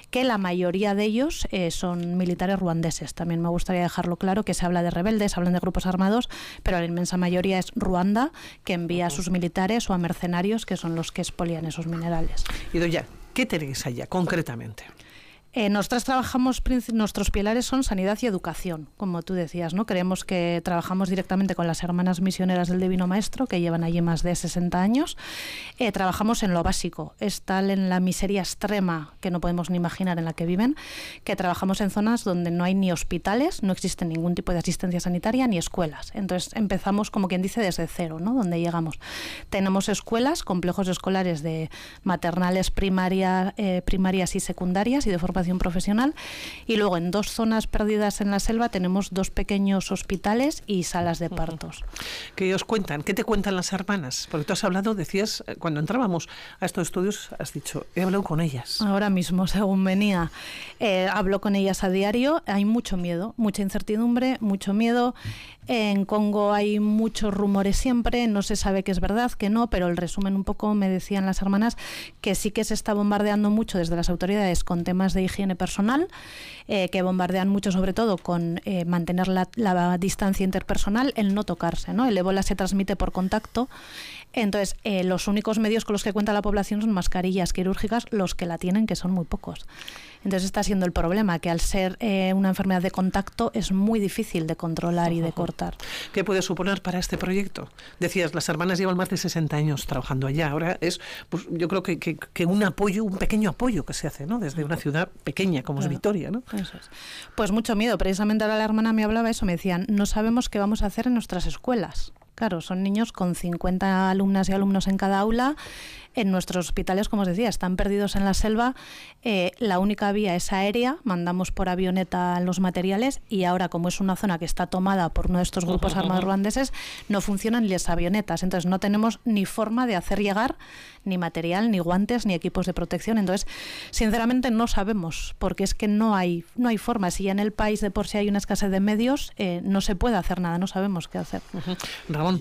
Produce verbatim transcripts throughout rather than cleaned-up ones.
que la mayoría de ellos eh, son militares ruandeses. También me gustaría dejarlo claro que se habla de rebeldes, hablan de grupos armados, pero la inmensa mayoría es Ruanda, que envía a sus militares o a mercenarios, que son los que expolian esos minerales. Y doña, ¿qué tenéis allá concretamente? Eh, nosotras trabajamos, nuestros pilares son sanidad y educación, como tú decías, ¿no? Creemos que trabajamos directamente con las hermanas misioneras del Divino Maestro, que llevan allí más de sesenta años. Eh, trabajamos en lo básico, es tal en la miseria extrema que no podemos ni imaginar en la que viven, que trabajamos en zonas donde no hay ni hospitales, no existe ningún tipo de asistencia sanitaria, ni escuelas. Entonces empezamos, como quien dice, desde cero, ¿no? Donde llegamos. Tenemos escuelas, complejos escolares de maternales, primaria, eh, primarias y secundarias y de formación profesional, y luego en dos zonas perdidas en la selva tenemos dos pequeños hospitales y salas de partos. ¿Qué os cuentan? ¿Qué te cuentan las hermanas? Porque tú has hablado, decías, cuando entrábamos a estos estudios, has dicho, he hablado con ellas. Ahora mismo, según venía, eh, hablo con ellas a diario. Hay mucho miedo, mucha incertidumbre, mucho miedo. En Congo hay muchos rumores siempre, no se sabe qué es verdad, qué no, pero el resumen un poco, me decían las hermanas, que sí que se está bombardeando mucho desde las autoridades con temas de higiene personal, eh, que bombardean mucho sobre todo con eh, mantener la, la distancia interpersonal, el no tocarse, ¿no? El ébola se transmite por contacto, entonces eh, los únicos medios con los que cuenta la población son mascarillas quirúrgicas, los que la tienen, que son muy pocos. Entonces está siendo el problema, que al ser eh, una enfermedad de contacto es muy difícil de controlar y de cortar. ¿Qué puede suponer para este proyecto? Decías, las hermanas llevan más de sesenta años trabajando allá. Ahora es, pues, yo creo que, que, que un apoyo, un pequeño apoyo que se hace, ¿no? Desde una ciudad pequeña como claro. es Vitoria, ¿no? Eso es. Pues mucho miedo. Precisamente ahora la hermana me hablaba eso, me decían, no sabemos qué vamos a hacer en nuestras escuelas. Claro, son niños con cincuenta alumnas y alumnos en cada aula. En nuestros hospitales, como os decía, están perdidos en la selva. Eh, la única vía es aérea, mandamos por avioneta los materiales y ahora, como es una zona que está tomada por uno de estos grupos armados ruandeses, no funcionan ni las avionetas. Entonces no tenemos ni forma de hacer llegar ni material, ni guantes, ni equipos de protección. Entonces, sinceramente no sabemos, porque es que no hay, no hay forma. Si ya en el país de por sí hay una escasez de medios, eh, no se puede hacer nada, no sabemos qué hacer. Uh-huh. Ramón.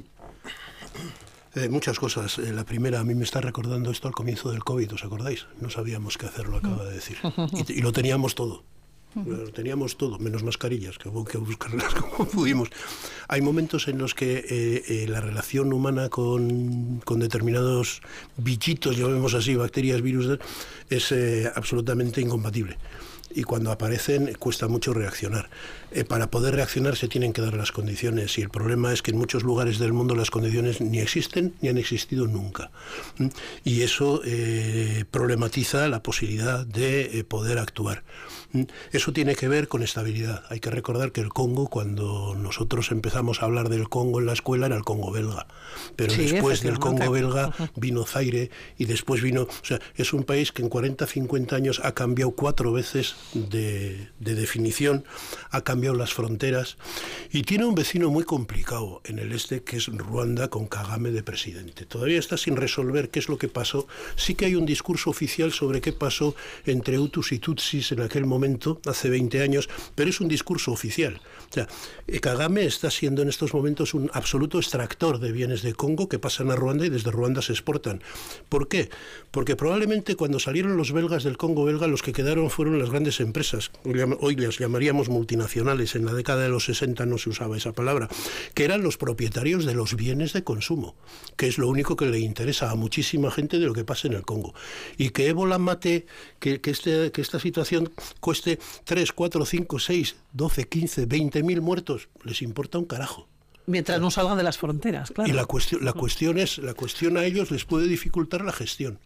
Eh, muchas cosas. Eh, la primera, a mí me está recordando esto al comienzo del COVID, ¿os acordáis? No sabíamos qué hacer, lo acaba de decir. Y, y lo teníamos todo. Lo teníamos todo, menos mascarillas, que hubo que buscarlas como pudimos. Hay momentos en los que eh, eh, la relación humana con, con determinados bichitos, llamémoslos así, bacterias, virus, es eh, absolutamente incompatible. Y cuando aparecen cuesta mucho reaccionar. Eh, para poder reaccionar se tienen que dar las condiciones, y el problema es que en muchos lugares del mundo las condiciones ni existen ni han existido nunca. ¿Mm? Y eso eh, problematiza la posibilidad de eh, poder actuar. ¿Mm? Eso tiene que ver con estabilidad. Hay que recordar que el Congo, cuando nosotros empezamos a hablar del Congo en la escuela, era el Congo belga. Pero sí, después del Congo belga vino Zaire y después vino... O sea, es un país que en cuarenta, cincuenta años ha cambiado cuatro veces de, de definición, ha cambiado las fronteras y tiene un vecino muy complicado en el este, que es Ruanda, con Kagame de presidente. Todavía está sin resolver qué es lo que pasó. Sí que hay un discurso oficial sobre qué pasó entre Hutus y Tutsis en aquel momento, hace veinte años, pero es un discurso oficial. O sea, Kagame está siendo en estos momentos un absoluto extractor de bienes de Congo que pasan a Ruanda y desde Ruanda se exportan. ¿Por qué? Porque probablemente cuando salieron los belgas del Congo belga, los que quedaron fueron las grandes empresas, hoy las llamaríamos multinacionales, en la década de los sesenta no se usaba esa palabra, que eran los propietarios de los bienes de consumo, que es lo único que le interesa a muchísima gente de lo que pasa en el Congo. Y que ébola mate, que, que, este, que esta situación cueste tres, cuatro, cinco, seis, doce, quince, veinte mil muertos, les importa un carajo. Mientras no salgan de las fronteras, claro. Y la cuestión, la cuestión es, la cuestión a ellos les puede dificultar la gestión,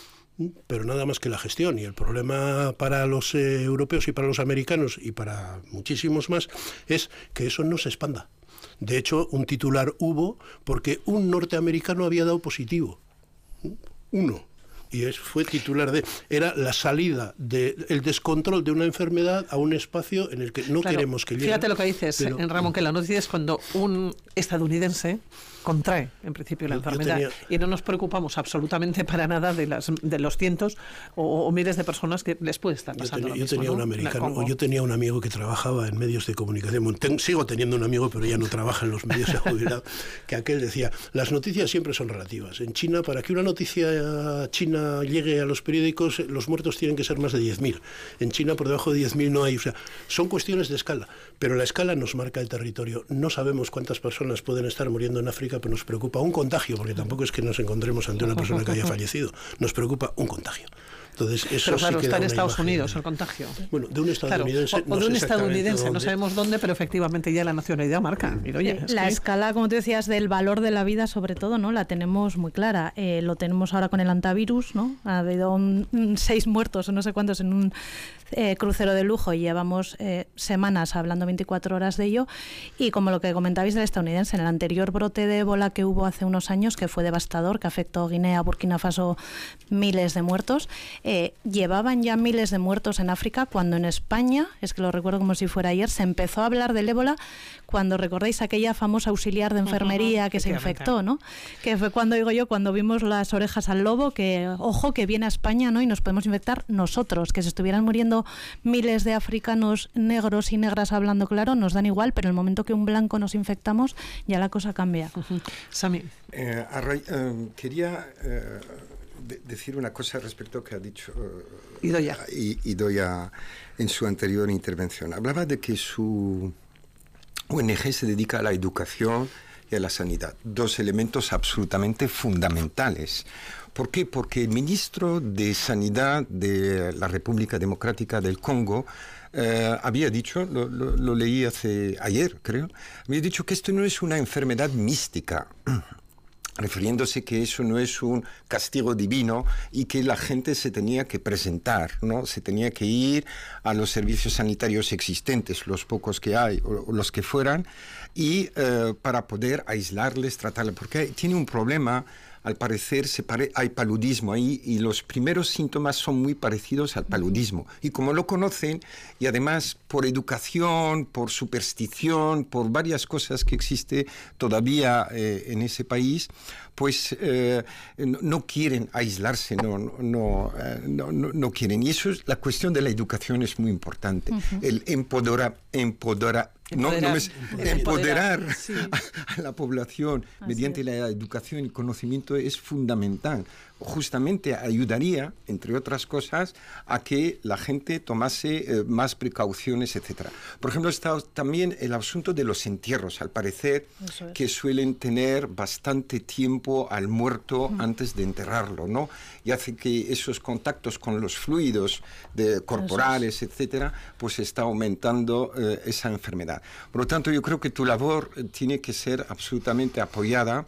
pero nada más que la gestión. Y el problema para los eh, europeos y para los americanos y para muchísimos más es que eso no se expanda. De hecho, un titular hubo porque un norteamericano había dado positivo. Uno. Y es, fue titular de... Era la salida del descontrol de una enfermedad a un espacio en el que no claro, queremos que llegue. Fíjate lo que dices, pero, en Ramón, que la noticia es cuando un estadounidense contrae, en principio, la enfermedad tenía, y no nos preocupamos absolutamente para nada de, las, de los cientos o, o miles de personas que les puede estar pasando. Yo tenía, lo mismo, yo tenía ¿no? un americano, yo tenía un amigo que trabajaba en medios de comunicación. Ten, sigo teniendo un amigo, pero ya no trabaja en los medios, se ha jubilado, que aquel decía, las noticias siempre son relativas. En China, para que una noticia china China llegue a los periódicos, los muertos tienen que ser más de diez mil. En China por debajo de diez mil no hay. O sea, son cuestiones de escala, pero la escala nos marca el territorio. No sabemos cuántas personas pueden estar muriendo en África, pero nos preocupa un contagio, porque tampoco es que nos encontremos ante una persona que haya fallecido. Nos preocupa un contagio. Entonces, eso pero claro, sí está en Estados imagen, Unidos el contagio. Bueno, de un estadounidense. Claro, o, o no de un sé estadounidense, dónde. no sabemos dónde, pero efectivamente ya la nacionalidad marca. Y, oye, es la que... escala, como tú decías, del valor de la vida, sobre todo, ¿no? La tenemos muy clara. Eh, lo tenemos ahora con el antivirus, ¿no? Ha habido un, un, seis muertos o no sé cuántos en un eh, crucero de lujo y llevamos eh, semanas hablando veinticuatro horas de ello. Y como lo que comentabais del estadounidense, en el anterior brote de ébola que hubo hace unos años, que fue devastador, que afectó a Guinea, Burkina Faso, miles de muertos, eh, llevaba ya miles de muertos en África, cuando en España, es que lo recuerdo como si fuera ayer, se empezó a hablar del ébola cuando recordáis aquella famosa auxiliar de enfermería uh-huh, que se infectó, ¿no? Que fue cuando, digo yo, cuando vimos las orejas al lobo, que ojo, que viene a España, ¿no? Y nos podemos infectar nosotros, que se estuvieran muriendo miles de africanos negros y negras hablando claro, nos dan igual, pero en el momento que un blanco nos infectamos, ya la cosa cambia. Uh-huh. Sami. Eh, array, eh, quería... Eh, De decir una cosa respecto a lo que ha dicho uh, Idoia. Idoia en su anterior intervención. Hablaba de que su O N G se dedica a la educación y a la sanidad, dos elementos absolutamente fundamentales. ¿Por qué? Porque el ministro de Sanidad de la República Democrática del Congo eh, había dicho, lo, lo, lo leí hace ayer creo, había dicho que esto no es una enfermedad mística, refiriéndose que eso no es un castigo divino y que la gente se tenía que presentar, ¿no? Se tenía que ir a los servicios sanitarios existentes, los pocos que hay o, o los que fueran, y eh, para poder aislarles, tratarles, porque tiene un problema. Al parecer se pare, hay paludismo ahí y los primeros síntomas son muy parecidos al paludismo. Y como lo conocen, y además por educación, por superstición, por varias cosas que existe todavía eh, en ese país, pues eh, no, no quieren aislarse, no, no, eh, no, no, no quieren. Y eso es, la cuestión de la educación es muy importante. Uh-huh. El empoderar, empoderar No, no me, empoderar, empoderar sí. a, a la población Así mediante es. la educación y conocimiento es fundamental. Justamente ayudaría, entre otras cosas, a que la gente tomase eh, más precauciones, etcétera. Por ejemplo, está también el asunto de los entierros, al parecer, es. que suelen tener bastante tiempo al muerto uh-huh. antes de enterrarlo, ¿no? Y hace que esos contactos con los fluidos de, corporales, es. etcétera, pues está aumentando eh, esa enfermedad. Por lo tanto, yo creo que tu labor tiene que ser absolutamente apoyada.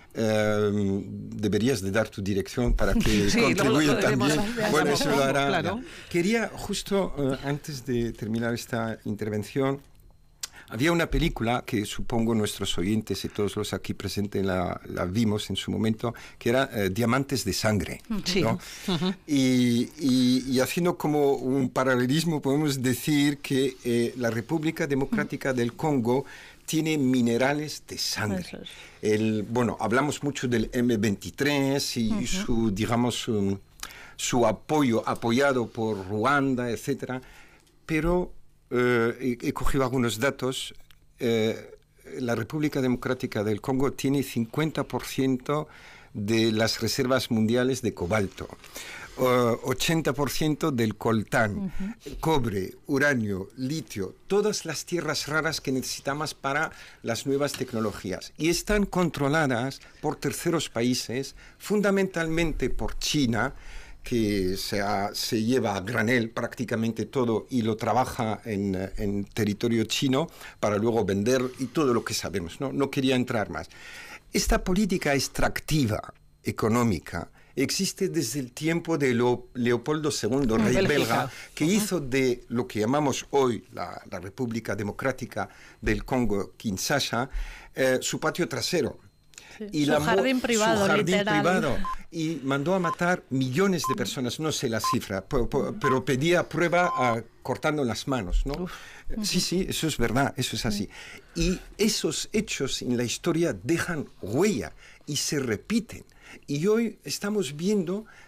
Eh, deberías de dar tu dirección para que sí, contribuya también. Bueno, eso lo hará. Claro. Quería justo uh, antes de terminar esta intervención, había una película que supongo nuestros oyentes y todos los aquí presentes la, la vimos en su momento, que era uh, Diamantes de Sangre, sí. ¿no? Uh-huh. y, y, y haciendo como un paralelismo podemos decir que eh, la República Democrática uh-huh. del Congo tiene minerales de sangre. El, bueno, hablamos mucho del eme veintitrés y uh-huh. su, digamos, um, su apoyo, apoyado por Ruanda, etcétera. Pero eh, he, he cogido algunos datos. Eh, la República Democrática del Congo tiene cincuenta por ciento de las reservas mundiales de cobalto. Uh, ochenta por ciento del coltán, uh-huh. cobre, uranio, litio, todas las tierras raras que necesitamos para las nuevas tecnologías. Y están controladas por terceros países, fundamentalmente por China, que se, ha, se lleva a granel prácticamente todo y lo trabaja en, en territorio chino para luego vender y todo lo que sabemos, ¿no? No quería entrar más. Esta política extractiva económica existe desde el tiempo de Leo, Leopoldo segundo, rey Bélgica. belga, que uh-huh. hizo de lo que llamamos hoy la, la República Democrática del Congo, Kinshasa, eh, su patio trasero. Sí. Y su la, jardín privado, su jardín literal. privado. Y mandó a matar millones de personas, no sé la cifra, pero, pero pedía prueba a, cortando las manos, ¿no? Uf. Sí, sí, eso es verdad, eso es así. Y esos hechos en la historia dejan huella y se repiten. Y hoy estamos viendo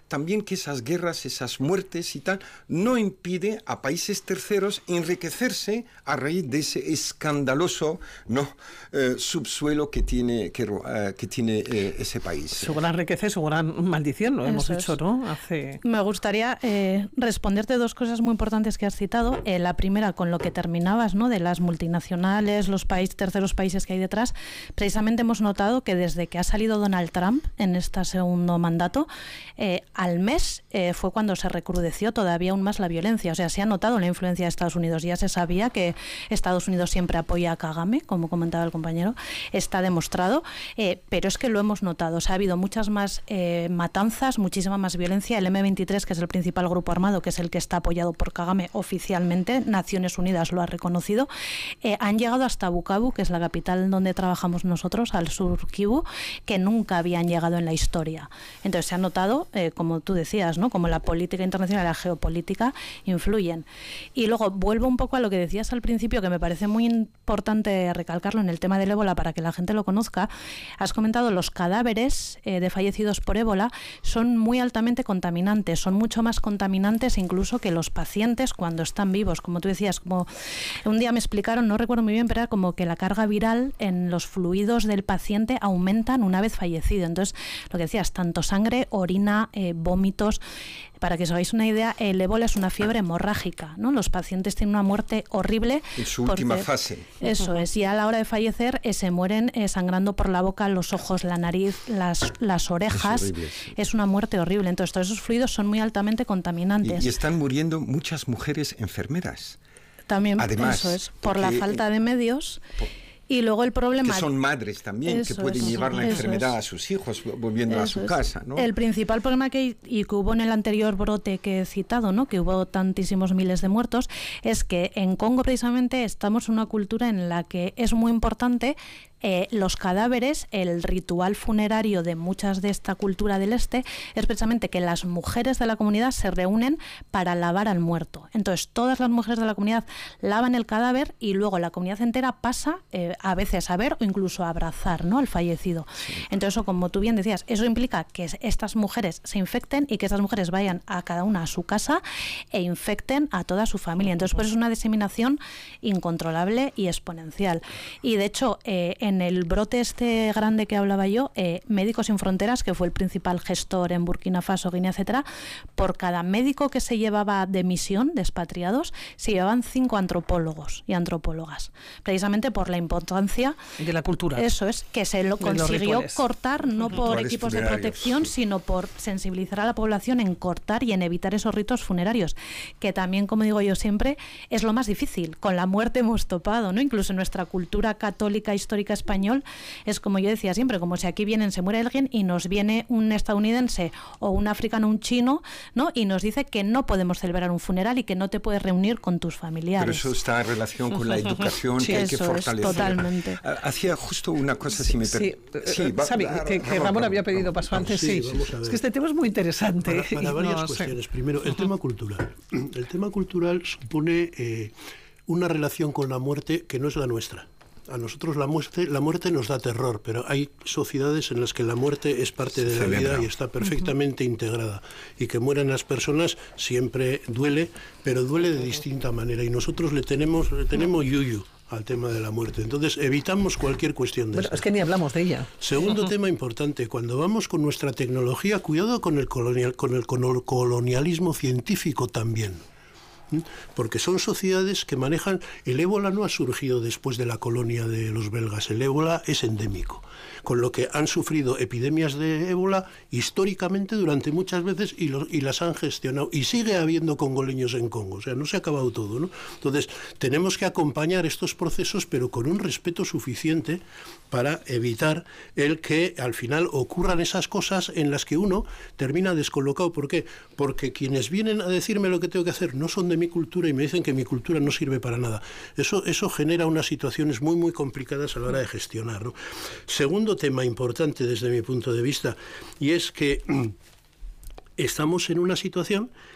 también que esas guerras, esas muertes y tal, no impide a países terceros enriquecerse a raíz de ese escandaloso, ¿no?, eh, subsuelo que tiene, que, uh, que tiene eh, ese país. Su gran riqueza y su gran maldición, lo Eso hemos es. dicho, ¿no? Hace... Me gustaría eh, responderte dos cosas muy importantes que has citado. Eh, la primera, con lo que terminabas, ¿no?, de las multinacionales, los países, terceros países que hay detrás. Precisamente hemos notado que desde que ha salido Donald Trump en este segundo mandato, eh, al mes eh, fue cuando se recrudeció todavía aún más la violencia. O sea, se ha notado la influencia de Estados Unidos. Ya se sabía que Estados Unidos siempre apoya a Kagame, como comentaba el compañero. Está demostrado, eh, pero es que lo hemos notado. O sea, ha habido muchas más eh, matanzas, muchísima más violencia. El eme veintitrés, que es el principal grupo armado, que es el que está apoyado por Kagame oficialmente, Naciones Unidas lo ha reconocido, eh, han llegado hasta Bukavu, que es la capital donde trabajamos nosotros, al sur Kivu, que nunca habían llegado en la historia. Entonces se ha notado, eh, como tú decías, ¿no?, como la política internacional y la geopolítica influyen. Y luego vuelvo un poco a lo que decías al principio, que me parece muy importante recalcarlo en el tema del ébola para que la gente lo conozca. Has comentado los cadáveres eh, de fallecidos por ébola son muy altamente contaminantes, son mucho más contaminantes incluso que los pacientes cuando están vivos. Como tú decías, como un día me explicaron, no recuerdo muy bien, pero era como que la carga viral en los fluidos del paciente aumentan una vez fallecido. Entonces, lo que decías, tanto sangre, orina, eh, vómitos. Para que os hagáis una idea, el ébola es una fiebre hemorrágica, ¿no? Los pacientes tienen una muerte horrible. En su última fase. Eso es, y a la hora de fallecer eh, se mueren eh, sangrando por la boca, los ojos, la nariz, las, las orejas. Es horrible, sí. Es una muerte horrible. Entonces, todos esos fluidos son muy altamente contaminantes. Y, y están muriendo muchas mujeres enfermeras. También, Además, eso es, por la porque, falta de medios. Por, Y luego el problema... Que son madres también, eso que pueden es, llevar la eso enfermedad es. a sus hijos volviendo Eso a su es. casa, ¿no? El principal problema que, y que hubo en el anterior brote que he citado, ¿no?, que hubo tantísimos miles de muertos, es que en Congo precisamente estamos en una cultura en la que es muy importante eh, los cadáveres. El ritual funerario de muchas de esta cultura del este es precisamente que las mujeres de la comunidad se reúnen para lavar al muerto. Entonces todas las mujeres de la comunidad lavan el cadáver y luego la comunidad entera pasa eh, a veces a ver o incluso a abrazar, ¿no?, al fallecido. Sí. Entonces, eso, como tú bien decías, eso implica que estas mujeres se infecten y que estas mujeres vayan a cada una a su casa e infecten a toda su familia. Entonces, pues es una diseminación incontrolable y exponencial. Y de hecho, eh, en el brote este grande que hablaba yo, eh, Médicos Sin Fronteras, que fue el principal gestor en Burkina Faso, Guinea, etcétera, por cada médico que se llevaba de misión, de expatriados, se llevaban cinco antropólogos y antropólogas, precisamente por la importancia de la cultura. Eso es, que se lo consiguió cortar no por equipos de protección, sino por sensibilizar a la población en cortar y en evitar esos ritos funerarios, que también, como digo yo siempre, es lo más difícil. Con la muerte hemos topado, ¿no? Incluso en nuestra cultura católica histórica español, es como yo decía siempre, como si aquí vienen, se muere alguien y nos viene un estadounidense o un africano, un chino, ¿no?, y nos dice que no podemos celebrar un funeral y que no te puedes reunir con tus familiares. Pero eso está en relación con la educación sí, que hay que eso fortalecer. Es, totalmente. Hacía justo una cosa, si me permite. Sí, sí, va, Xavi, va, que, que Ramón, Ramón había pedido paso vamos, antes, sí. sí. Es que este tema es muy interesante. Para, para varias no, cuestiones. Sí. Primero, el tema cultural. El tema cultural supone eh, una relación con la muerte que no es la nuestra. A nosotros la muerte, la muerte nos da terror, pero hay sociedades en las que la muerte es parte de la vida y está perfectamente uh-huh. integrada. Y que mueran las personas siempre duele, pero duele de distinta manera. Y nosotros le tenemos, le tenemos yuyu al tema de la muerte. Entonces evitamos cualquier cuestión de bueno, esta. Es que ni hablamos de ella. Segundo uh-huh. tema importante, cuando vamos con nuestra tecnología, cuidado con el, colonial, con el colonialismo científico también. Porque son sociedades que manejan... El ébola no ha surgido después de la colonia de los belgas, el ébola es endémico, con lo que han sufrido epidemias de ébola históricamente durante muchas veces y, lo, y las han gestionado. Y sigue habiendo congoleños en Congo, o sea, no se ha acabado todo, ¿no? Entonces, tenemos que acompañar estos procesos, pero con un respeto suficiente para evitar el que al final ocurran esas cosas en las que uno termina descolocado. ¿Por qué? Porque quienes vienen a decirme lo que tengo que hacer no son de mi cultura y me dicen que mi cultura no sirve para nada. Eso, eso genera unas situaciones muy, muy complicadas a la hora de gestionar, ¿no? Segundo tema importante desde mi punto de vista, y es que estamos en una situación